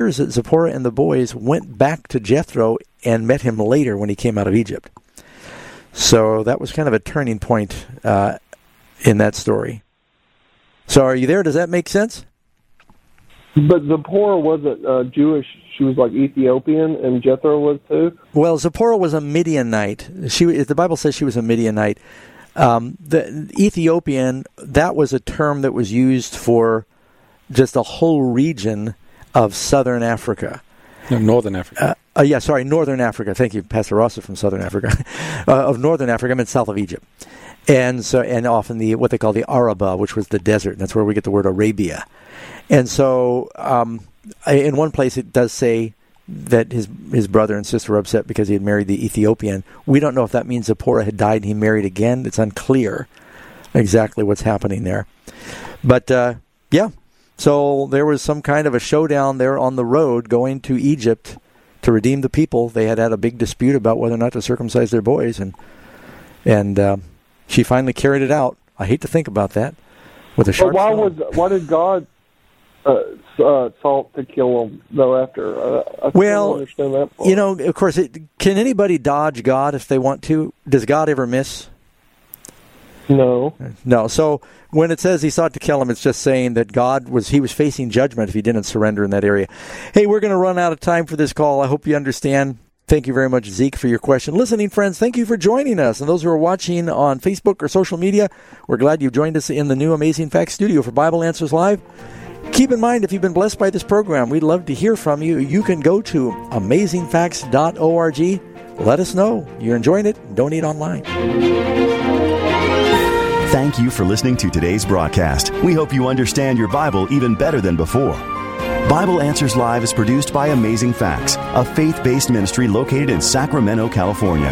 Zipporah and the boys went back to Jethro and met him later when he came out of Egypt. So that was kind of a turning point in that story. So are you there? Does that make sense? But Zipporah wasn't Jewish. She was like Ethiopian, and Jethro was too? Well, Zipporah was a Midianite. The Bible says she was a Midianite. The Ethiopian, that was a term that was used for just a whole region of southern Africa. No, northern Africa. Northern Africa. Thank you, Pastor Ross is from southern Africa. Of northern Africa, I mean south of Egypt. And often what they call the Araba, which was the desert, and that's where we get the word Arabia. And so, in one place it does say that his brother and sister were upset because he had married the Ethiopian. We don't know if that means Zipporah had died and he married again. It's unclear exactly what's happening there. But, so there was some kind of a showdown there on the road going to Egypt to redeem the people. They had a big dispute about whether or not to circumcise their boys, and she finally carried it out. I hate to think about that. With a sharp stone. Why did God sought to kill them though? After I don't understand that part. Of course, can anybody dodge God if they want to? Does God ever miss? No. So when it says he sought to kill him, it's just saying that he was facing judgment if he didn't surrender in that area. Hey, we're going to run out of time for this call. I hope you understand. Thank you very much, Zeke, for your question. Listening friends, thank you for joining us. And those who are watching on Facebook or social media, we're glad you've joined us in the new Amazing Facts studio for Bible Answers Live. Keep in mind, if you've been blessed by this program, we'd love to hear from you. You can go to amazingfacts.org. Let us know you're enjoying it. Donate online. Thank you for listening to today's broadcast. We hope you understand your Bible even better than before. Bible Answers Live is produced by Amazing Facts, a faith-based ministry located in Sacramento, California.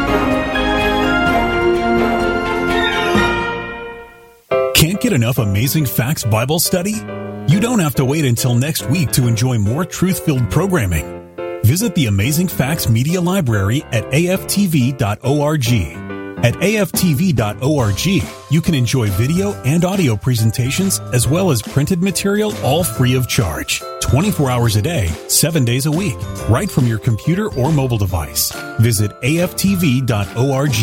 Can't get enough Amazing Facts Bible study? You don't have to wait until next week to enjoy more truth-filled programming. Visit the Amazing Facts Media Library at aftv.org. At aftv.org, you can enjoy video and audio presentations as well as printed material, all free of charge. 24 hours a day, 7 days a week, right from your computer or mobile device. Visit aftv.org.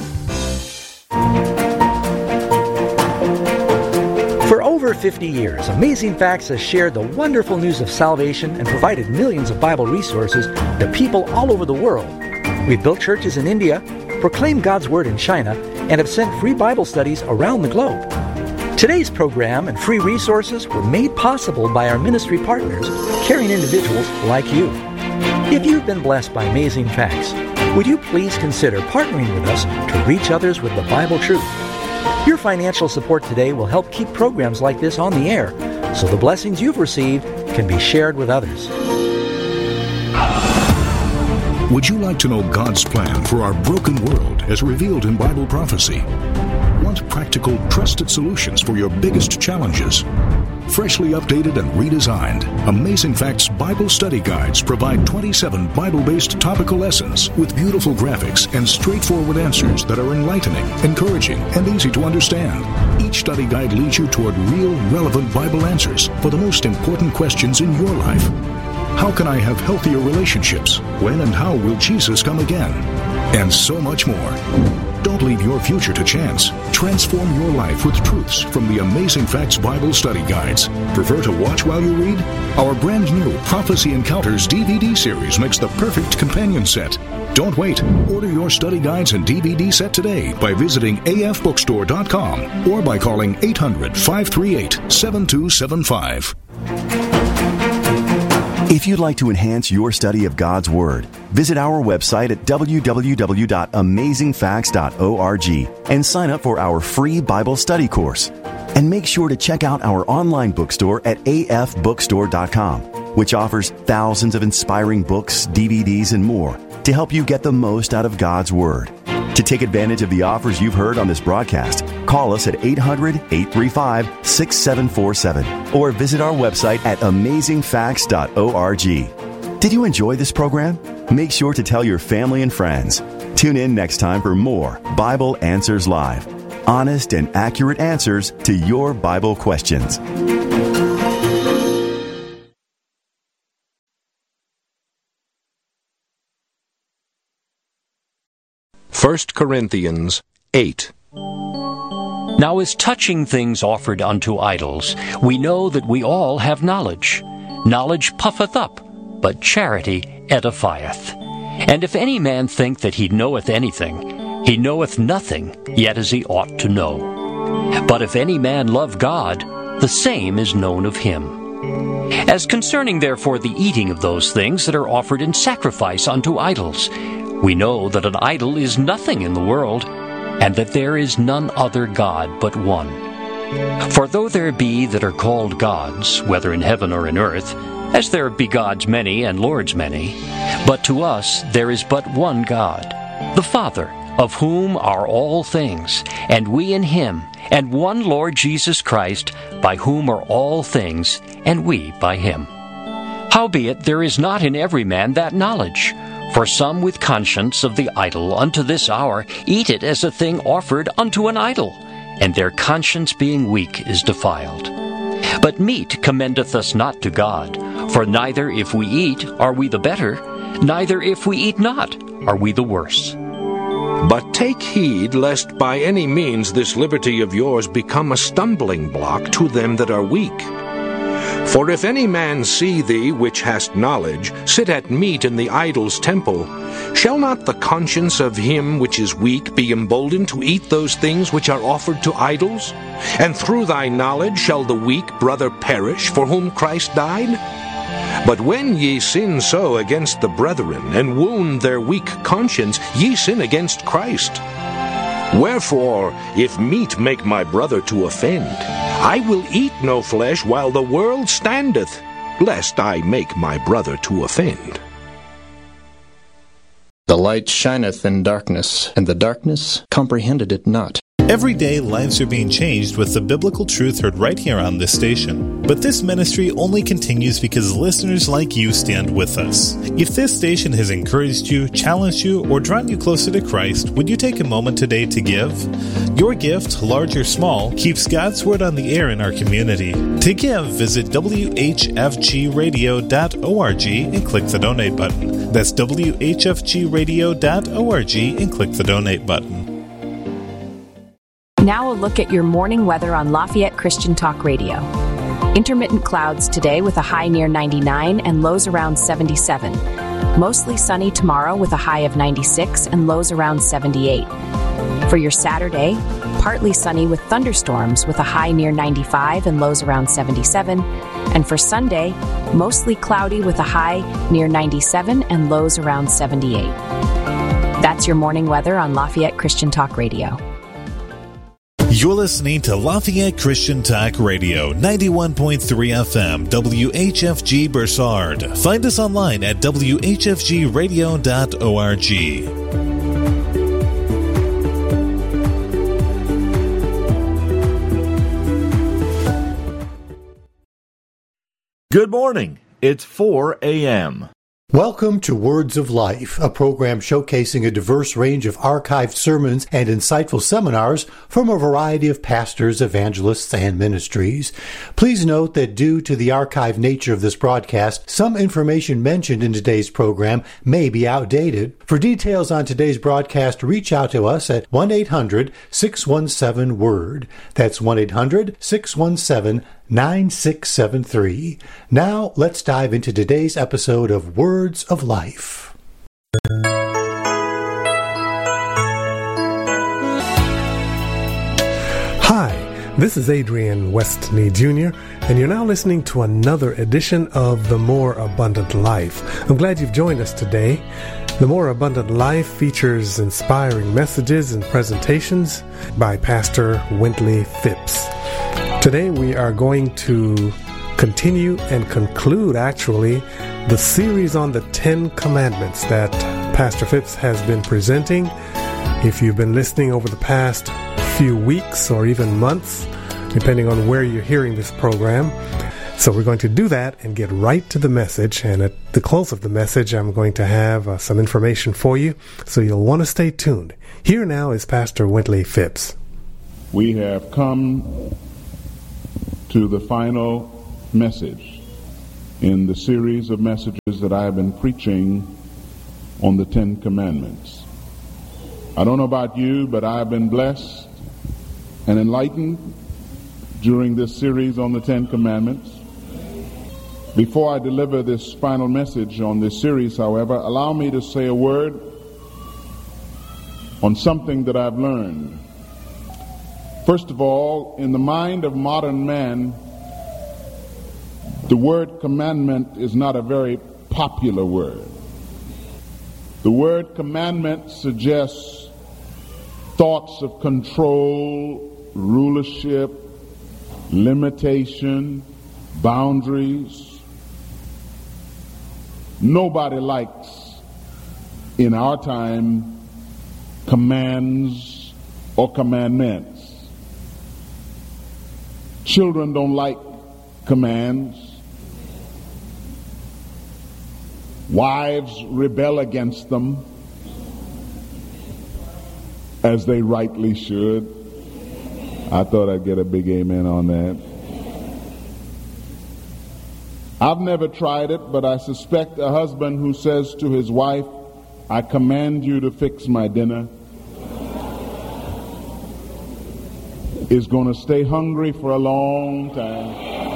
For over 50 years, Amazing Facts has shared the wonderful news of salvation and provided millions of Bible resources to people all over the world. We've built churches in India, proclaimed God's Word in China, and have sent free Bible studies around the globe. Today's program and free resources were made possible by our ministry partners, caring individuals like you. If you've been blessed by Amazing Facts, would you please consider partnering with us to reach others with the Bible truth? Your financial support today will help keep programs like this on the air, so the blessings you've received can be shared with others. Would you like to know God's plan for our broken world as revealed in Bible prophecy? Want practical, trusted solutions for your biggest challenges? Freshly updated and redesigned, Amazing Facts Bible Study Guides provide 27 Bible-based topical lessons with beautiful graphics and straightforward answers that are enlightening, encouraging, and easy to understand. Each study guide leads you toward real, relevant Bible answers for the most important questions in your life. How can I have healthier relationships? When and how will Jesus come again? And so much more. Don't leave your future to chance. Transform your life with truths from the Amazing Facts Bible Study Guides. Prefer to watch while you read? Our brand new Prophecy Encounters DVD series makes the perfect companion set. Don't wait. Order your study guides and DVD set today by visiting afbookstore.com or by calling 800-538-7275. If you'd like to enhance your study of God's Word, visit our website at www.amazingfacts.org and sign up for our free Bible study course. And make sure to check out our online bookstore at afbookstore.com, which offers thousands of inspiring books, DVDs, and more to help you get the most out of God's Word. To take advantage of the offers you've heard on this broadcast, call us at 800-835-6747 or visit our website at amazingfacts.org. Did you enjoy this program? Make sure to tell your family and friends. Tune in next time for more Bible Answers Live. Honest and accurate answers to your Bible questions. 1 Corinthians 8. Now as touching things offered unto idols, we know that we all have knowledge. Knowledge puffeth up, but charity edifieth. And if any man think that he knoweth anything, he knoweth nothing, yet as he ought to know. But if any man love God, the same is known of him. As concerning therefore the eating of those things that are offered in sacrifice unto idols, we know that an idol is nothing in the world, and that there is none other God but one. For though there be that are called gods, whether in heaven or in earth, as there be gods many and lords many, but to us there is but one God, the Father, of whom are all things, and we in him, and one Lord Jesus Christ, by whom are all things, and we by him. Howbeit there is not in every man that knowledge. For some with conscience of the idol unto this hour eat it as a thing offered unto an idol, and their conscience being weak is defiled. But meat commendeth us not to God, for neither if we eat are we the better, neither if we eat not are we the worse. But take heed lest by any means this liberty of yours become a stumbling block to them that are weak. For if any man see thee, which hast knowledge, sit at meat in the idol's temple, shall not the conscience of him which is weak be emboldened to eat those things which are offered to idols? And through thy knowledge shall the weak brother perish, for whom Christ died? But when ye sin so against the brethren, and wound their weak conscience, ye sin against Christ. Wherefore, if meat make my brother to offend, I will eat no flesh while the world standeth, lest I make my brother to offend. The light shineth in darkness, and the darkness comprehended it not. Every day, lives are being changed with the biblical truth heard right here on this station. But this ministry only continues because listeners like you stand with us. If this station has encouraged you, challenged you, or drawn you closer to Christ, would you take a moment today to give? Your gift, large or small, keeps God's Word on the air in our community. To give, visit whfgradio.org and click the donate button. That's whfgradio.org and click the donate button. Now a look at your morning weather on Lafayette Christian Talk Radio. Intermittent clouds today with a high near 99 and lows around 77. Mostly sunny tomorrow with a high of 96 and lows around 78. For your Saturday, partly sunny with thunderstorms with a high near 95 and lows around 77. And for Sunday, mostly cloudy with a high near 97 and lows around 78. That's your morning weather on Lafayette Christian Talk Radio. You're listening to Lafayette Christian Talk Radio, 91.3 FM, WHFG Bursard. Find us online at whfgradio.org. Good morning. It's 4 a.m. Welcome to Words of Life, a program showcasing a diverse range of archived sermons and insightful seminars from a variety of pastors, evangelists, and ministries. Please note that due to the archived nature of this broadcast, some information mentioned in today's program may be outdated. For details on today's broadcast, reach out to us at 1-800-617-WORD. That's 1-800-617-9673. Now, let's dive into today's episode of Words of Life. Hi, this is Adrian Westney Jr., and you're now listening to another edition of The More Abundant Life. I'm glad you've joined us today. The More Abundant Life features inspiring messages and presentations by Pastor Wintley Phipps. Today we are going to continue and conclude, actually, the series on the 10 Commandments that Pastor Phipps has been presenting. If you've been listening over the past few weeks or even months, depending on where you're hearing this program. So we're going to do that and get right to the message. And at the close of the message, I'm going to have some information for you. So you'll want to stay tuned. Here now is Pastor Wintley Phipps. We have come to the final message in the series of messages that I have been preaching on the 10 Commandments. I don't know about you, but I've been blessed and enlightened during this series on the Ten Commandments. Before I deliver this final message on this series, however, allow me to say a word on something that I've learned. First of all, in the mind of modern man, the word commandment is not a very popular word. The word commandment suggests thoughts of control, rulership, limitation, boundaries. Nobody likes, in our time, commands or commandments. Children don't like commands. Wives rebel against them, as they rightly should. I thought I'd get a big amen on that. I've never tried it, but I suspect a husband who says to his wife, "I command you to fix my dinner," is going to stay hungry for a long time.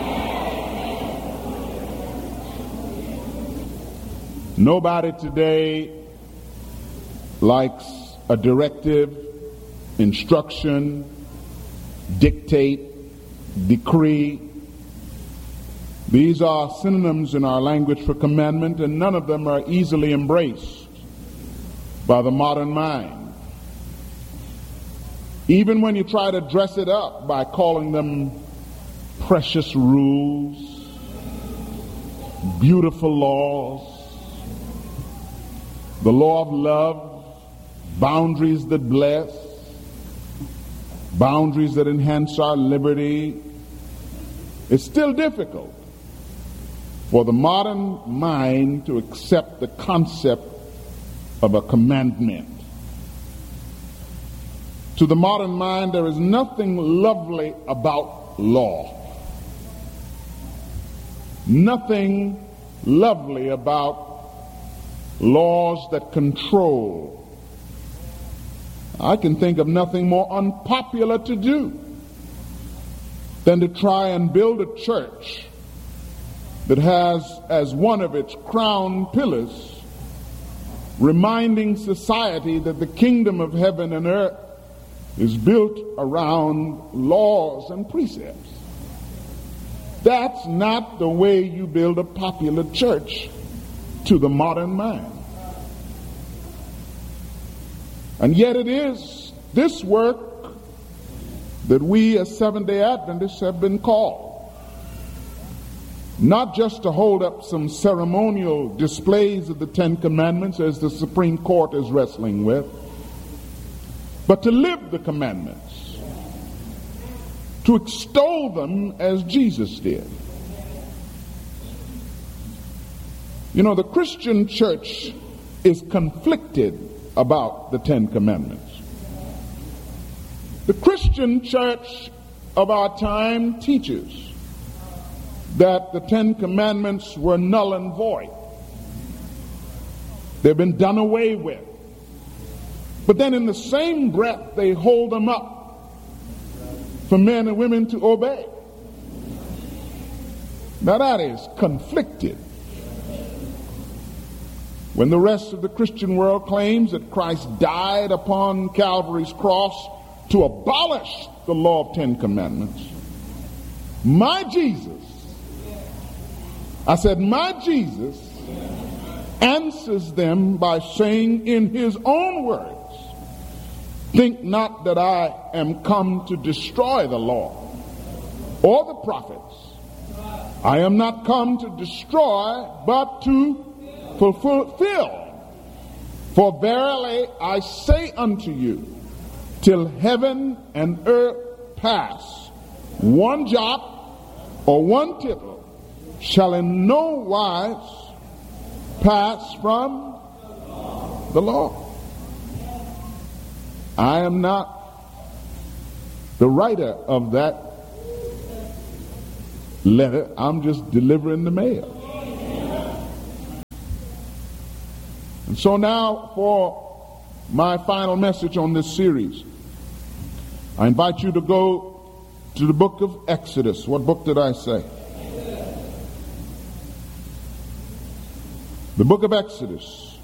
Nobody today likes a directive, instruction, dictate, decree. These are synonyms in our language for commandment, and none of them are easily embraced by the modern mind. Even when you try to dress it up by calling them precious rules, beautiful laws, the law of love, boundaries that bless, boundaries that enhance our liberty, it's still difficult for the modern mind to accept the concept of a commandment. To the modern mind, there is nothing lovely about law. Nothing lovely about laws that control. I can think of nothing more unpopular to do than to try and build a church that has as one of its crown pillars reminding society that the kingdom of heaven and earth is built around laws and precepts. That's not the way you build a popular church to the modern mind. And yet it is this work that we as Seventh-day Adventists have been called. Not just to hold up some ceremonial displays of the Ten Commandments as the Supreme Court is wrestling with, but to live the commandments, to extol them as Jesus did. You know, the Christian church is conflicted about the Ten Commandments. The Christian church of our time teaches that the Ten Commandments were null and void. They've been done away with. But then in the same breath, they hold them up for men and women to obey. Now that is conflicted. When the rest of the Christian world claims that Christ died upon Calvary's cross to abolish the law of Ten Commandments, my Jesus, I said, my Jesus answers them by saying in his own words, "Think not that I am come to destroy the law or the prophets. I am not come to destroy, but to fulfill. For verily I say unto you, till heaven and earth pass, one jot or one tittle shall in no wise pass from the law." I am not the writer of that letter. I'm just delivering the mail. And so now for my final message on this series, I invite you to go to the book of Exodus. What book did I say? The book of Exodus,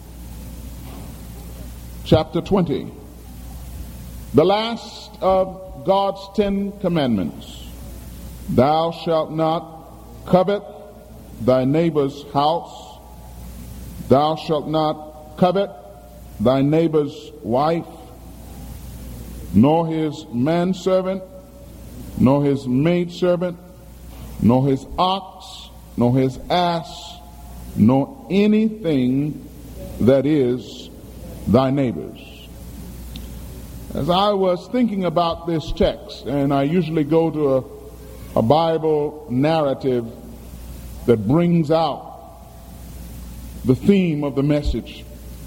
chapter 20, the last of God's 10 commandments. Thou shalt not covet thy neighbor's house. Thou shalt not covet thy neighbor's wife, nor his manservant, nor his maidservant, nor his ox, nor his ass, nor anything that is thy neighbor's. As I was thinking about this text, and I usually go to a Bible narrative that brings out the theme of the message,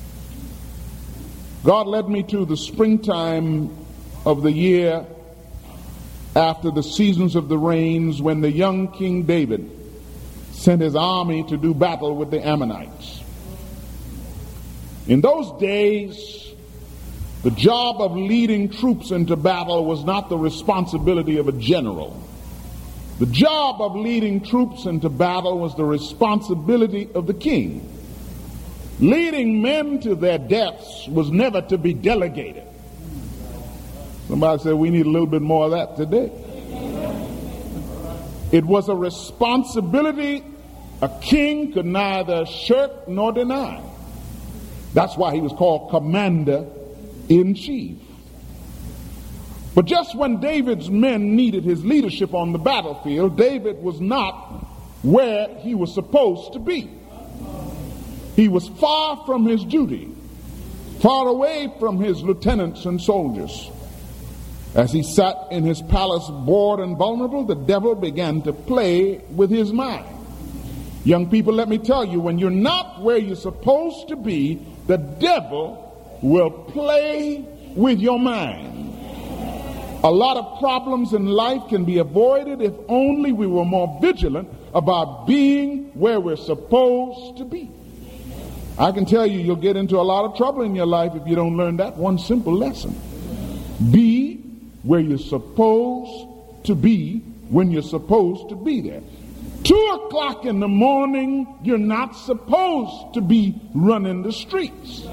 God led me to the springtime of the year after the seasons of the rains, when the young King David sent his army to do battle with the Ammonites. In those days, the job of leading troops into battle was not the responsibility of a general. The job of leading troops into battle was the responsibility of the king. Leading men to their deaths was never to be delegated. Somebody said we need a little bit more of that today. It was a responsibility a king could neither shirk nor deny. That's why he was called commander-in-chief. But just when David's men needed his leadership on the battlefield, David was not where he was supposed to be. He was far from his duty, far away from his lieutenants and soldiers. As he sat in his palace bored and vulnerable, the devil began to play with his mind. Young people, let me tell you, when you're not where you're supposed to be, the devil will play with your mind. A lot of problems in life can be avoided if only we were more vigilant about being where we're supposed to be. I can tell you, you'll get into a lot of trouble in your life if you don't learn that one simple lesson. Be where you're supposed to be when you're supposed to be there. 2 o'clock in the morning, you're not supposed to be running the streets.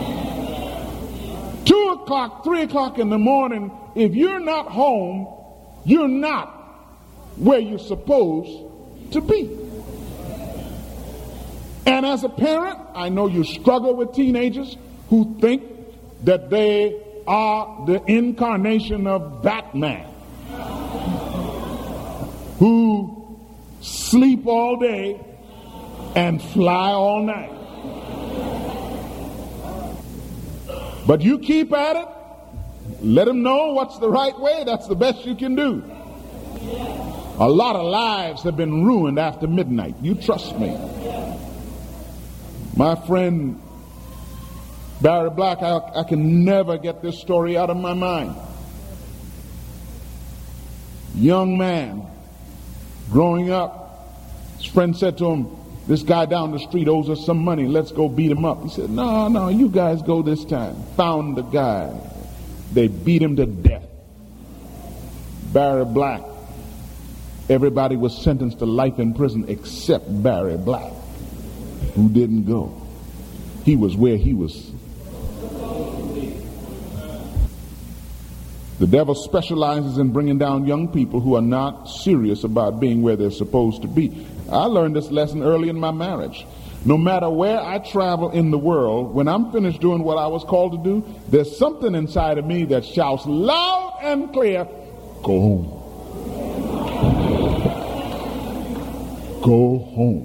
2 o'clock, 3 o'clock in the morning, if you're not home, you're not where you're supposed to be. And as a parent, I know you struggle with teenagers who think that they are the incarnation of Batman, who sleep all day and fly all night. But you keep at it. Let them know what's the right way. That's the best you can do. A lot of lives have been ruined after midnight. You trust me. My friend Barry Black, I can never get this story out of my mind. Young man, growing up, his friend said to him, this guy down the street owes us some money. Let's go beat him up. He said, no, you guys go this time. Found the guy. They beat him to death. Barry Black. Everybody was sentenced to life in prison except Barry Black, who didn't go. He was where he was. The devil specializes in bringing down young people who are not serious about being where they're supposed to be. I learned this lesson early in my marriage. No matter where I travel in the world, when I'm finished doing what I was called to do, there's something inside of me that shouts loud and clear, go home. Go home.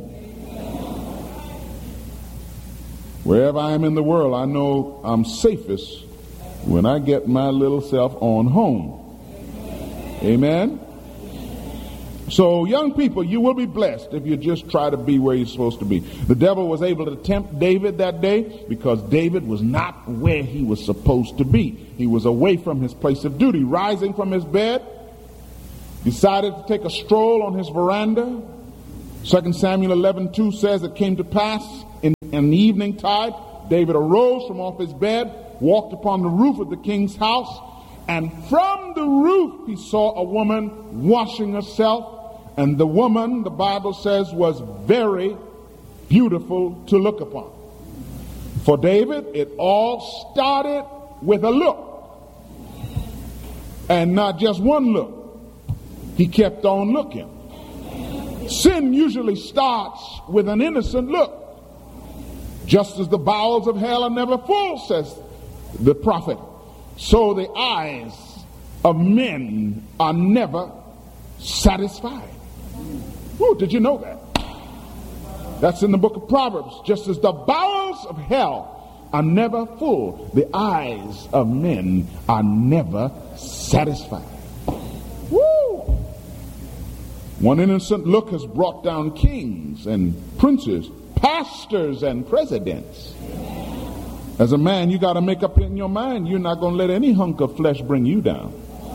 Wherever I am in the world, I know I'm safest when I get my little self on home. Amen? So, young people, you will be blessed if you just try to be where you're supposed to be. The devil was able to tempt David that day because David was not where he was supposed to be. He was away from his place of duty. Rising from his bed, decided to take a stroll on his veranda. 2 Samuel 11:2 says it came to pass in the evening tide David arose from off his bed, walked upon the roof of the king's house, and from the roof he saw a woman washing herself. And the woman, the Bible says, was very beautiful to look upon. For David, it all started with a look. And not just one look. He kept on looking. Sin usually starts with an innocent look. Just as the bowels of hell are never full, says the prophet, so the eyes of men are never satisfied. Ooh, did you know that? That's in the book of Proverbs. Just as the bowels of hell are never full, the eyes of men are never satisfied. Woo! One innocent look has brought down kings and princes, pastors and presidents. As a man, you got to make up in your mind you're not going to let any hunk of flesh bring you down.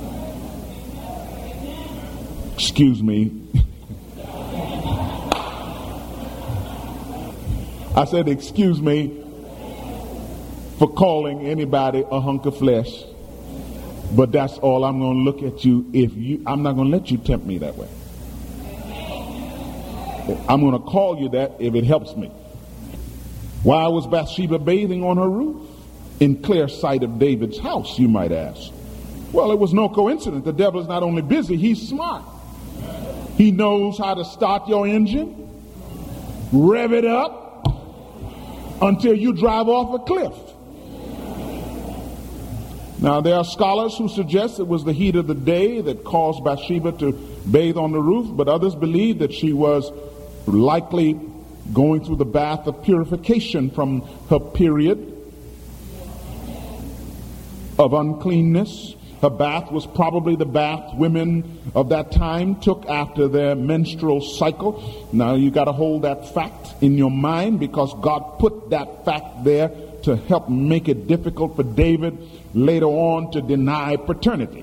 Excuse me. I said excuse me for calling anybody a hunk of flesh, but that's all I'm going to look at you. I'm not going to let you tempt me that way. I'm going to call you that if it helps me. Why was Bathsheba bathing on her roof in clear sight of David's house, you might ask? Well, it was no coincidence. The devil is not only busy, he's smart. He knows how to start your engine, rev it up until you drive off a cliff. Now, there are scholars who suggest it was the heat of the day that caused Bathsheba to bathe on the roof, but others believe that she was likely going through the bath of purification from her period of uncleanness. Her bath was probably the bath women of that time took after their menstrual cycle. Now you got to hold that fact in your mind, because God put that fact there to help make it difficult for David later on to deny paternity.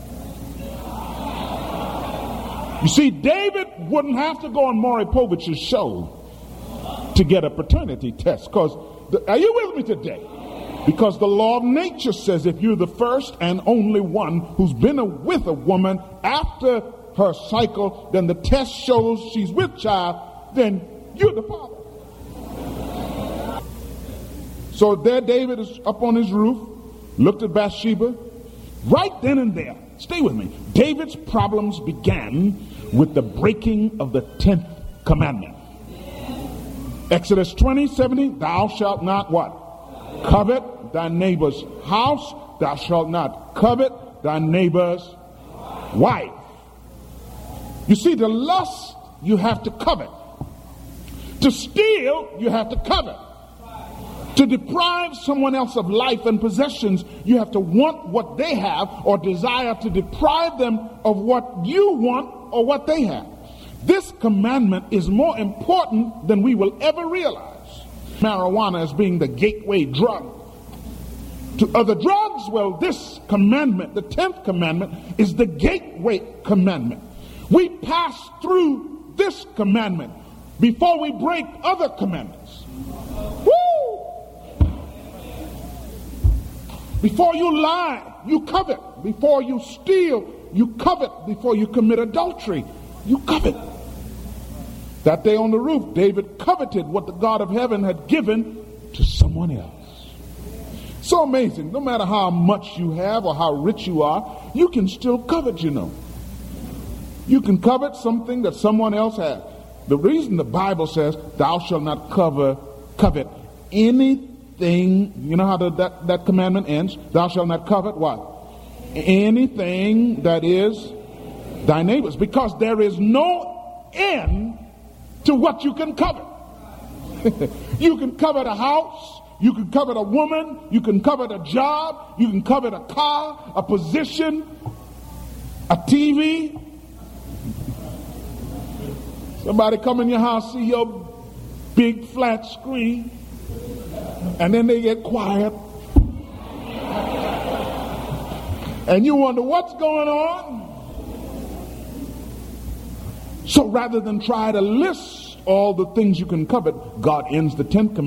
You see, David wouldn't have to go on Maury Povich's show to get a paternity test. Are you with me today? Because the law of nature says if you're the first and only one who's been with a woman after her cycle, then the test shows she's with child, then you're the father. So there David is up on his roof, looked at Bathsheba. Right then and there, stay with me, David's problems began with the breaking of the 10th commandment. Exodus 20:70, thou shalt not what? Covet thy neighbor's house. Thou shalt not covet thy neighbor's wife. You see, to lust, you have to covet. To steal, you have to covet. To deprive someone else of life and possessions, you have to want what they have or desire to deprive them of what you want or what they have. This commandment is more important than we will ever realize. Marijuana as being the gateway drug to other drugs. Well, this commandment, the 10th commandment, is the gateway commandment. We pass through this commandment before we break other commandments. Woo! Before you lie, you covet. Before you steal, you covet. Before you commit adultery, you covet. That day on the roof, David coveted what the God of heaven had given to someone else. So amazing. No matter how much you have or how rich you are, you can still covet, you know. You can covet something that someone else has. The reason the Bible says, thou shalt not covet anything, you know how that commandment ends? Thou shalt not covet what? Anything that is thy neighbor's. Because there is no end to what you can covet. You can covet a house, you can covet a woman, you can covet a job, you can covet a car, a position, a TV. Somebody come in your house, see your big flat screen, and then they get quiet. And you wonder what's going on. So rather than try to list all the things you can covet, God ends the 10th commandment